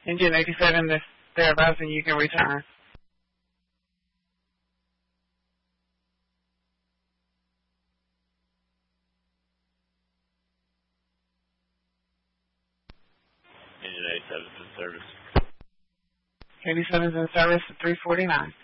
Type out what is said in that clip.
Engine 87, they're advising you can return. Engine 87 is in service. 87 is in service at 349.